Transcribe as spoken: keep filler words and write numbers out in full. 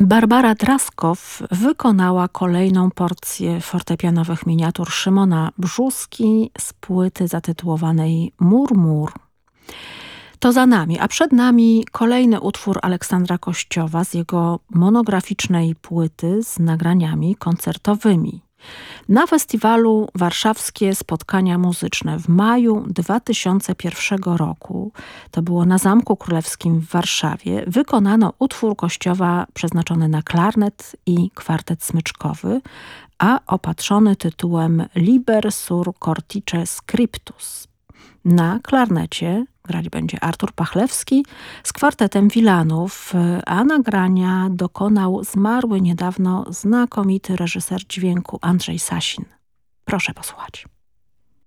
Barbara Draskow wykonała kolejną porcję fortepianowych miniatur Szymona Brzóski z płyty zatytułowanej Mur, mur. To za nami, a przed nami kolejny utwór Aleksandra Kościowa z jego monograficznej płyty z nagraniami koncertowymi. Na festiwalu Warszawskie Spotkania Muzyczne w maju dwa tysiące pierwszego roku, to było na Zamku Królewskim w Warszawie, wykonano utwór Kościowa przeznaczony na klarnet i kwartet smyczkowy, a opatrzony tytułem Liber sur cortice scriptus. Na klarnecie grać będzie Artur Pachlewski z kwartetem Wilanów, a nagrania dokonał zmarły niedawno znakomity reżyser dźwięku Andrzej Sasin. Proszę posłuchać.